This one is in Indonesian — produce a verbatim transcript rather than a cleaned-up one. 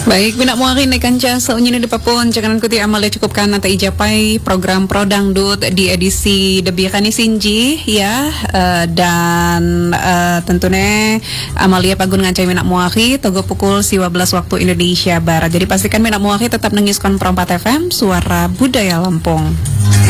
Baik, bina muakin ikan jasa unyin di papun jangan kuti amal ya cukupkan nanti ijapai program Pro Dangdut di edisi Debiakani Sinji ya uh, dan uh, tentunya Amalia Pagun ngancai minak muaki togo pukul dua belas waktu Indonesia Barat. Jadi pastikan minak muaki tetap nengiskan Pro empat F M Suara Budaya Lampung.